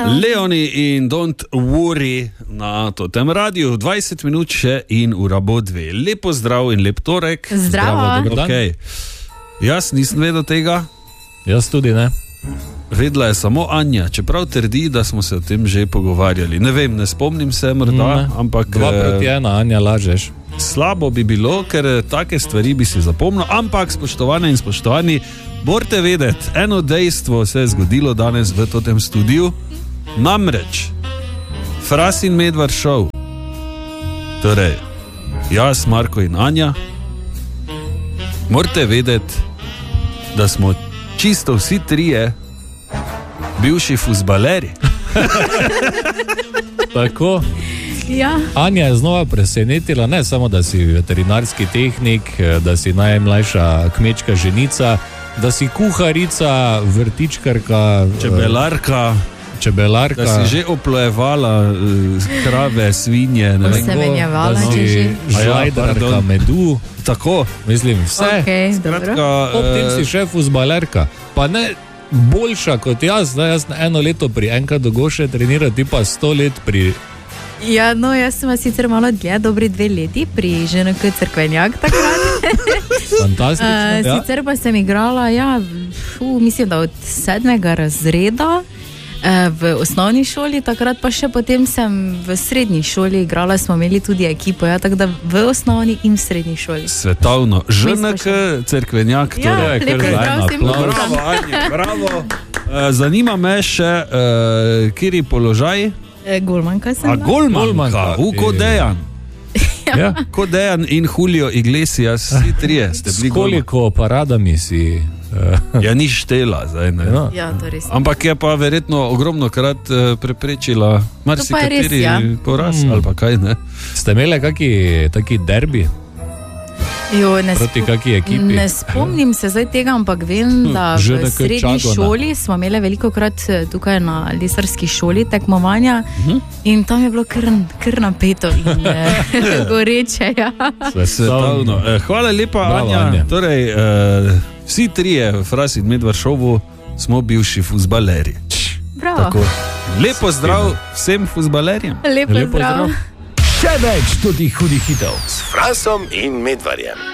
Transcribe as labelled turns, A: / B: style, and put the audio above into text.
A: Leoni in Don't Worry na tem radiju, 20 minut še in ura bo 2. Lepo zdrav in lep torek.
B: Zdravo.
A: Okay. Jaz nisem vedel tega.
C: Jaz tudi ne.
A: Vedela je samo Anja, čeprav trdi, da smo se o tem že pogovarjali. Ne vem, ne spomnim se morda, ampak
C: 2-1, Anja, lažeš.
A: Slabo bi bilo, ker take stvari bi si zapomnil, ampak spoštovane in spoštovani, morate vedeti, eno dejstvo se je zgodilo danes v tem studiu, namreč Fras in Medvard šov, torej jaz, Marko in Anja, morate vedeti, da smo čisto vsi trije bivši fuzbaleri.
C: Tako.
B: Ja.
C: Anja je znova presenetila, ne samo, da si veterinarski tehnik, da si najmlajša kmečka ženica, da si kuharica, vrtičkarka,
A: čebelarka,
C: da
A: si že oplojevala krave, svinje, ne vem,
B: semenjevala,
C: da si žajdarka medu.
A: Tako,
C: mislim, vse.
B: Okay, skratka,
C: ob tem si še fuzbalerka, pa ne boljša kot jaz, da jaz na 1 leto pri NK Dogoše treniram, ti pa 100 let pri...
B: Ja, no, jaz sem sicer malo dlje, dobri 2 leti pri ŽNK Cerkvenjak takrat.
C: Fantastično.
B: Sicer pa sem igrala, mislim, da od 7. razreda v osnovni šoli, takrat pa še potem sem v srednji šoli igrala, smo imeli tudi ekipo, tako da v osnovni in v srednji šoli.
A: Svetovno, ŽNK Cerkvenjak,
B: torej. Ja, lepo zdrav vsem.
A: Bravo, Anja, bravo. Zanima me še, kjeri položaj?
B: Golmanka sem.
A: Golmanka, kot Dejan. Ja. Kot Dejan in Julio Iglesias, vsi trije ste bili.
C: S koliko paradami si...
A: Ja, ni štela zdaj, ne.
B: Ja, to res.
A: Ampak je pa verjetno ogromno krat preprečila marsikateri poraz, ali pa kaj, ne.
C: Ste imeli taki derbi?
B: Jo,
C: proti kaki ekipi?
B: Ne spomnim se zdaj tega, ampak vem, da v srednji šoli smo imeli veliko krat tukaj na lesarski šoli tekmovanja in tam je bilo kar napeto in goreče. Ja.
A: Svetovno. Hvala lepa, Anja. Torej, vsi trije, Fras in Medvard šovu, smo bivši fuzbaleri.
B: Bravo.
A: Lepo zdrav vsem fuzbalerjem.
B: Lepo zdrav.
D: Še več tudi hudih hitov s Frasom in Medvardjem.